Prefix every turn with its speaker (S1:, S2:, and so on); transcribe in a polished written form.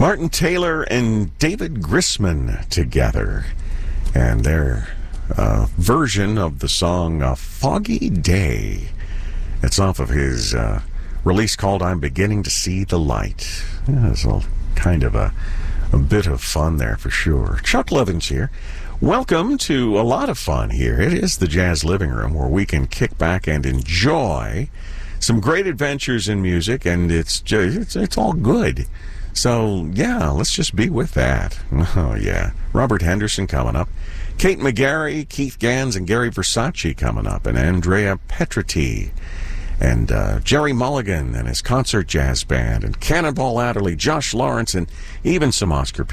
S1: Martin Taylor and David Grisman together, and their version of the song Foggy Day. It's off of his release called I'm Beginning to See the Light. Yeah, it's all kind of a bit of fun there for sure. Chuck Levins here. Welcome to a lot of fun here. It is the Jazz Living Room, where we can kick back and enjoy some great adventures in music, and it's all good. So, yeah, let's just be with that. Oh, yeah. Robert Henderson coming up. Kate McGarry, Keith Gans, and Gary Versace coming up, and Andrea Petriti, and Jerry Mulligan and his concert jazz band, and Cannonball Adderley, Josh Lawrence, and even some Oscar